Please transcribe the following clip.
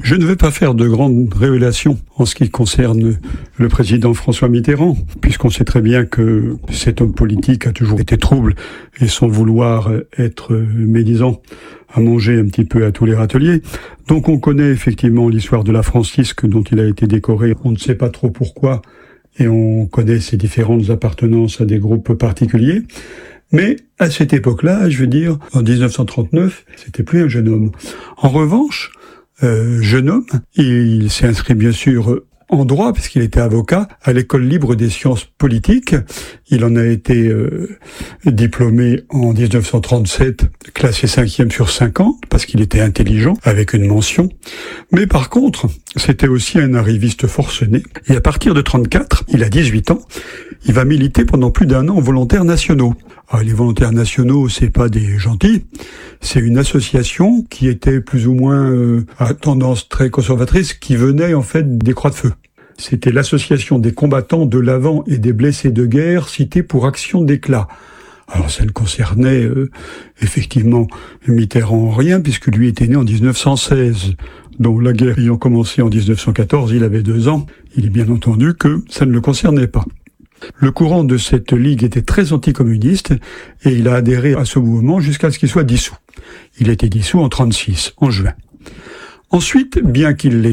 Je ne vais pas faire de grandes révélations en ce qui concerne le président François Mitterrand, puisqu'on sait très bien que cet homme politique a toujours été trouble et son vouloir être médisant a mangé un petit peu à tous les râteliers. Donc on connaît effectivement l'histoire de la Francisque dont il a été décoré. On ne sait pas trop pourquoi et on connaît ses différentes appartenances à des groupes particuliers. Mais à cette époque-là, je veux dire, en 1939, c'était plus un jeune homme. En revanche, jeune homme, il s'est inscrit bien sûr en droit, puisqu'il était avocat, à l'école libre des sciences politiques. Il en a été diplômé en 1937, classé 5e sur 50, parce qu'il était intelligent, avec une mention. Mais par contre, c'était aussi un arriviste forcené. Et à partir de 34, il a 18 ans, il va militer pendant plus d'1 an aux volontaires nationaux. Alors, les volontaires nationaux, c'est pas des gentils, c'est une association qui était plus ou moins à tendance très conservatrice, qui venait en fait des Croix de Feu. C'était l'association des combattants de l'avant et des blessés de guerre cités pour action d'éclat. Alors ça ne concernait effectivement Mitterrand en rien, puisque lui était né en 1916. Donc la guerre ayant commencé en 1914, il avait 2 ans. Il est bien entendu que ça ne le concernait pas. Le courant de cette ligue était très anticommuniste et il a adhéré à ce mouvement jusqu'à ce qu'il soit dissous. Il a été dissous en 1936, en juin. Ensuite, bien qu'il l'ait